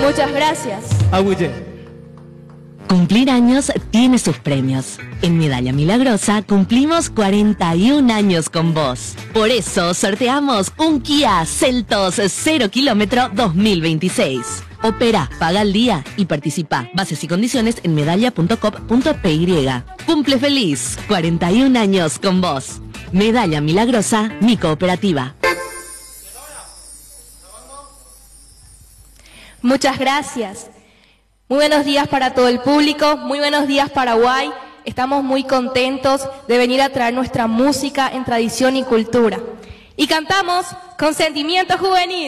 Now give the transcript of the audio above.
Muchas gracias. Agulle. Cumplir años tiene sus premios. En Medalla Milagrosa cumplimos 41 años con vos. Por eso sorteamos un Kia Seltos 0 kilómetro 2026. Opera, paga al día y participa. Bases y condiciones en medalla.com.py. Cumple feliz, 41 años con vos. Medalla Milagrosa, mi cooperativa. Muchas gracias. Muy buenos días para todo el público, muy buenos días Paraguay. Estamos muy contentos de venir a traer nuestra música en tradición y cultura. Y cantamos con sentimiento juvenil.